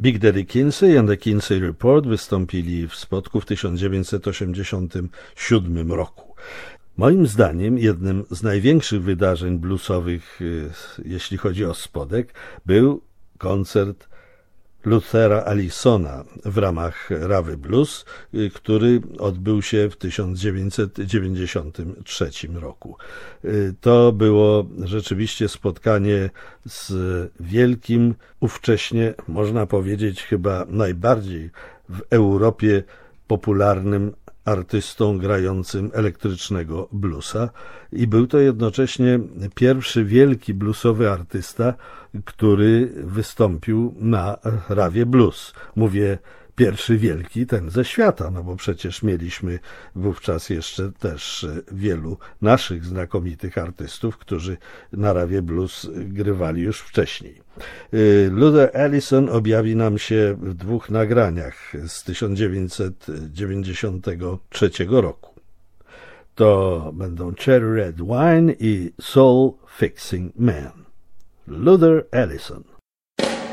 Big Daddy Kinsey and the Kinsey Report wystąpili w Spodku w 1987 roku. Moim zdaniem jednym z największych wydarzeń bluesowych, jeśli chodzi o Spodek, był koncert Luthera Allisona w ramach Rawy Blues, który odbył się w 1993 roku. To było rzeczywiście spotkanie z wielkim, ówcześnie można powiedzieć chyba najbardziej w Europie popularnym artystą grającym elektrycznego bluesa i był to jednocześnie pierwszy wielki bluesowy artysta, który wystąpił na Rawie Blues. Mówię pierwszy wielki, ten ze świata, no bo przecież mieliśmy wówczas jeszcze też wielu naszych znakomitych artystów, którzy na Rawie Blues grywali już wcześniej. Luther Allison objawi nam się w dwóch nagraniach z 1993 roku. To będą Cherry Red Wine i Soul Fixing Man. Luther Allison.